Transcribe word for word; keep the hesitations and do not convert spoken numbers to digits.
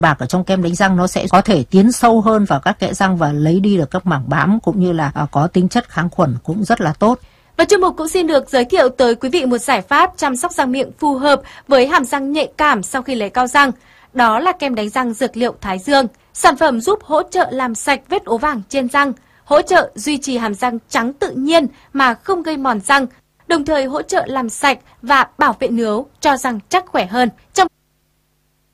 Bạc ở trong kem đánh răng nó sẽ có thể tiến sâu hơn vào các kẽ răng và lấy đi được các mảng bám, cũng như là có tính chất kháng khuẩn cũng rất là tốt. Và chuyên mục cũng xin được giới thiệu tới quý vị một giải pháp chăm sóc răng miệng phù hợp với hàm răng nhạy cảm sau khi lấy cao răng. Đó là kem đánh răng dược liệu Thái Dương. Sản phẩm giúp hỗ trợ làm sạch vết ố vàng trên răng, hỗ trợ duy trì hàm răng trắng tự nhiên mà không gây mòn răng, đồng thời hỗ trợ làm sạch và bảo vệ nướu cho răng chắc khỏe hơn. Trong